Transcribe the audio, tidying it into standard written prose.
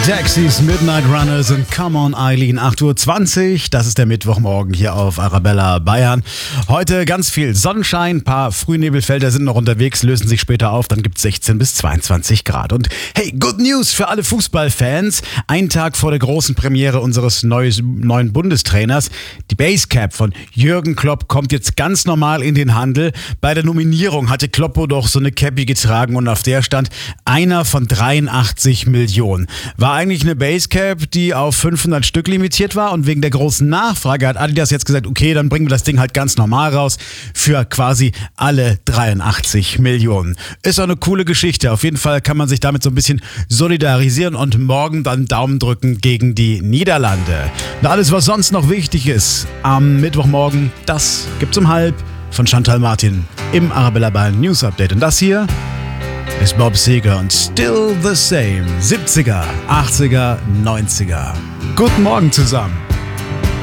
Dexys Midnight Runners und Come on Eileen, 8:20 Uhr. Das ist der Mittwochmorgen hier auf Arabella Bayern. Heute ganz viel Sonnenschein, ein paar Frühnebelfelder sind noch unterwegs, lösen sich später auf, dann gibt es 16 bis 22 Grad. Und hey, good news für alle Fußballfans. Ein Tag vor der großen Premiere unseres neuen Bundestrainers. Die Basecap von Jürgen Klopp kommt jetzt ganz normal in den Handel. Bei der Nominierung hatte Kloppo doch so eine Cappy getragen und auf der stand einer von 83 Millionen. War eigentlich eine Basecap, die auf 500 Stück limitiert war und wegen der großen Nachfrage hat Adidas jetzt gesagt, okay, dann bringen wir das Ding halt ganz normal raus für quasi alle 83 Millionen. Ist auch eine coole Geschichte. Auf jeden Fall kann man sich damit so ein bisschen solidarisieren und morgen dann Daumen drücken gegen die Niederlande. Und alles, was sonst noch wichtig ist am Mittwochmorgen, das gibt's um 12:30 von Chantal Martin im Arabella Bayern News Update. Und das hier ist Bob Seger und Still the Same. 70er, 80er, 90er. Guten Morgen zusammen.